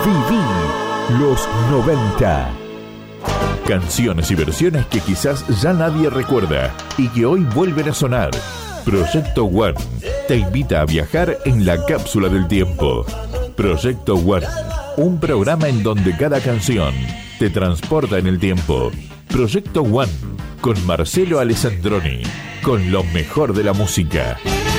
Viví los 90. Canciones y versiones que quizás ya nadie recuerda y que hoy vuelven a sonar. Proyecto One te invita a viajar en la cápsula del tiempo. Proyecto One, un programa en donde cada canción te transporta en el tiempo. Proyecto One, con Marcelo Alessandroni, con lo mejor de la música.